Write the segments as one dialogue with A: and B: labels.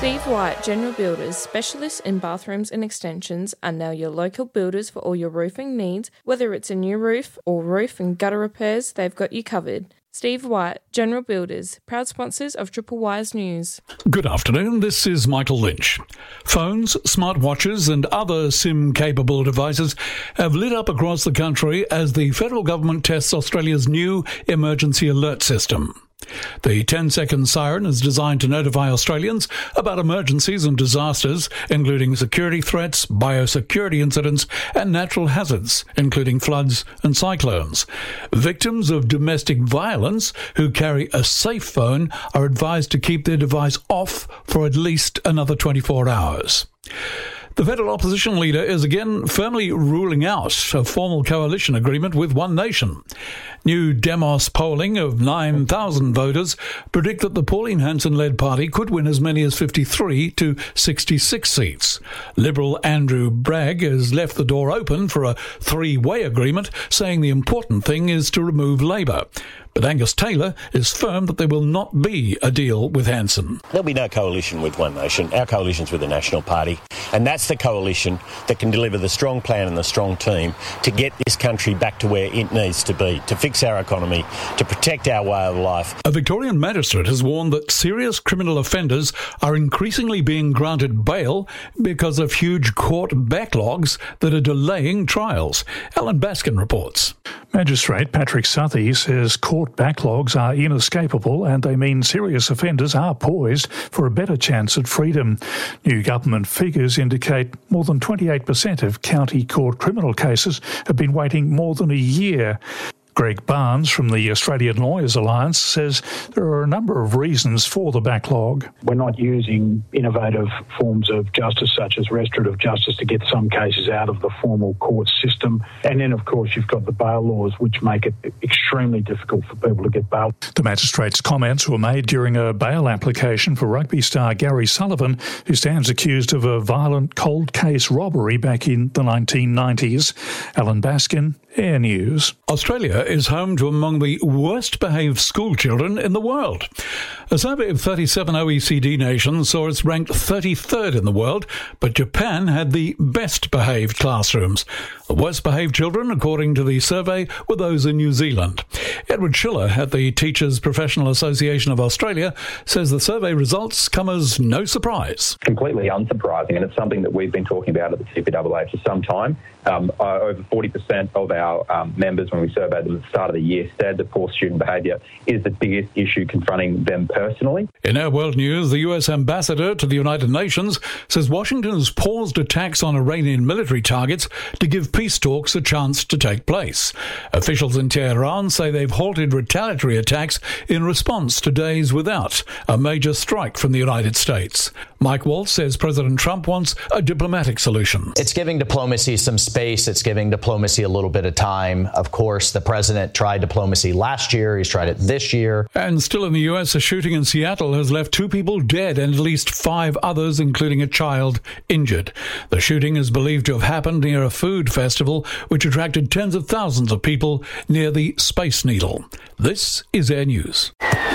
A: Steve White General Builders, specialists in bathrooms and extensions, are now your local builders for all your roofing needs. Whether it's a new roof or roof and gutter repairs, they've got you covered. Steve White General Builders, proud sponsors of Triple Wise News.
B: Good afternoon, this is Michael Lynch. Phones, smartwatches and other SIM-capable devices have lit up across the country as the federal government tests Australia's new emergency alert system. The 10-second siren is designed to notify Australians about emergencies and disasters, including security threats, biosecurity incidents, and natural hazards, including floods and cyclones. Victims of domestic violence who carry a safe phone are advised to keep their device off for at least another 24 hours. The federal opposition leader is again firmly ruling out a formal coalition agreement with One Nation. New Demos polling of 9,000 voters predict that the Pauline Hanson-led party could win as many as 53 to 66 seats. Liberal Andrew Bragg has left the door open for a three-way agreement, saying the important thing is to remove Labor. But Angus Taylor is firm that there will not be a deal with Hanson.
C: There'll be no coalition with One Nation. Our coalition's with the National Party, and that's the coalition that can deliver the strong plan and the strong team to get this country back to where it needs to be, to fix our economy, to protect our way of life.
B: A Victorian magistrate has warned that serious criminal offenders are increasingly being granted bail because of huge court backlogs that are delaying trials. Alan Baskin reports.
D: Magistrate Patrick Southey says court backlogs are inescapable and they mean serious offenders are poised for a better chance at freedom. New government figures indicate more than 28% of county court criminal cases have been waiting more than a year. Greg Barnes from the Australian Lawyers Alliance says there are a number of reasons for the backlog.
E: We're not using innovative forms of justice such as restorative justice to get some cases out of the formal court system. And then, of course, you've got the bail laws, which make it extremely difficult for people to get bail.
D: The magistrate's comments were made during a bail application for rugby star Gary Sullivan, who stands accused of a violent cold case robbery back in the 1990s. Alan Baskin, Air News.
B: Australia is home to among the worst-behaved school children in the world. A survey of 37 OECD nations saw us ranked 33rd in the world, but Japan had the best-behaved classrooms. The worst-behaved children, according to the survey, were those in New Zealand. Edward Schiller at the Teachers Professional Association of Australia says the survey results come as no surprise.
F: Completely unsurprising, and it's something that we've been talking about at the CPAA for some time. Over 40% of our members, when we surveyed them at the start of the year, said that poor student behaviour is the biggest issue confronting them personally.
B: In our world news, the US ambassador to the United Nations says Washington has paused attacks on Iranian military targets to give peace talks a chance to take place. Officials in Tehran say they've halted retaliatory attacks in response to days without a major strike from the United States. Mike Waltz says President Trump wants a diplomatic solution.
G: It's giving diplomacy some space. It's giving diplomacy a little bit of time. Of course, the president tried diplomacy last year. He's tried it this year.
B: And still in the US, a shooting in Seattle has left 2 people dead and at least 5 others, including a child, injured. The shooting is believed to have happened near a food festival which attracted tens of thousands of people near the Space Needle. This is Air News.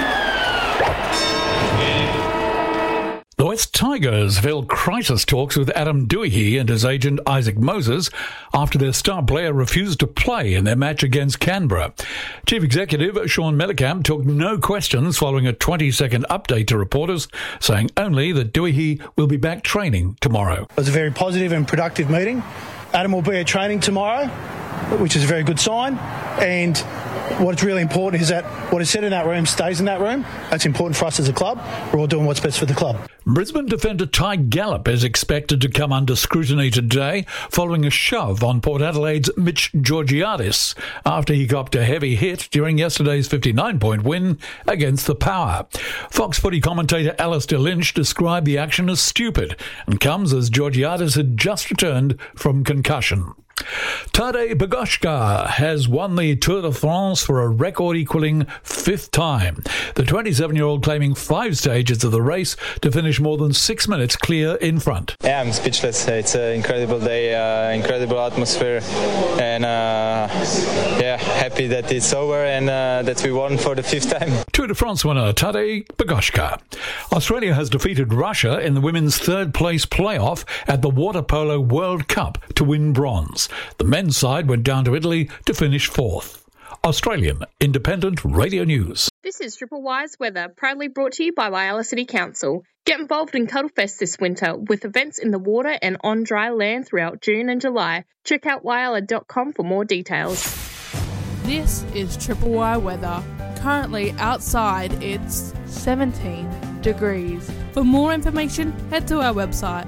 B: The West Tigers held crisis talks with Adam Doohey and his agent Isaac Moses after their star player refused to play in their match against Canberra. Chief Executive Sean Mellencamp took no questions following a 20-second update to reporters, saying only that Doohey will be back training tomorrow.
H: It was a very positive and productive meeting. Adam will be at training tomorrow, which is a very good sign. And what's really important is that what is said in that room stays in that room. That's important for us as a club. We're all doing what's best for the club.
B: Brisbane defender Ty Gallop is expected to come under scrutiny today following a shove on Port Adelaide's Mitch Georgiadis after he copped a heavy hit during yesterday's 59-point win against the Power. Fox Footy commentator Alistair Lynch described the action as stupid and comes as Georgiadis had just returned from concussion. Tadej Pogačar has won the Tour de France for a record-equalling 5th time. The 27-year-old claiming 5 stages of the race to finish more than 6 minutes clear in front.
I: Yeah, I'm speechless. It's an incredible day, incredible atmosphere, and happy that it's over and that we won for the 5th time.
B: Tour de France winner Tadej Pogačar. Australia has defeated Russia in the women's 3rd-place playoff at the Water Polo World Cup to win bronze. The men's side went down to Italy to finish 4th. Australian Independent Radio News.
A: This is Triple Y's weather, proudly brought to you by Whyalla City Council. Get involved in Cuddlefest this winter with events in the water and on dry land throughout June and July. Check out whyalla.com for more details.
J: This is Triple Y weather. Currently outside it's 17 degrees. For more information, head to our website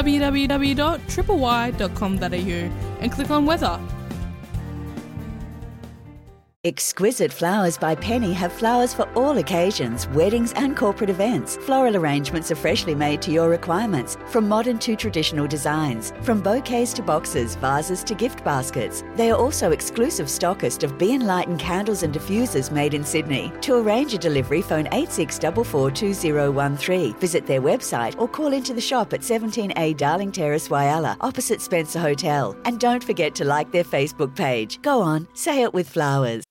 J: www.tripley.com.au and click on weather.
K: Exquisite Flowers by Penny have flowers for all occasions, weddings and corporate events. Floral arrangements are freshly made to your requirements, from modern to traditional designs. From bouquets to boxes, vases to gift baskets. They are also exclusive stockist of Be Enlightened candles and diffusers made in Sydney. To arrange a delivery, phone 86442013. Visit their website or call into the shop at 17A Darling Terrace, Whyalla, opposite Spencer Hotel. And don't forget to like their Facebook page. Go on, say it with flowers.